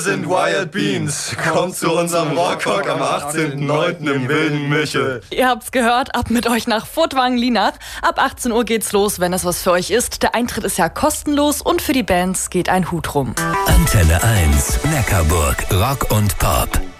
Sind Wild Beans, kommt zu unserem Rockhock am 18.09. im Wilden Michel. Ihr habt's gehört, ab mit euch nach Furtwangen-Lienach. Ab 18 Uhr geht's los, wenn es was für euch ist. Der Eintritt ist ja kostenlos und für die Bands geht ein Hut rum. Antenne 1, Neckarburg, Rock und Pop.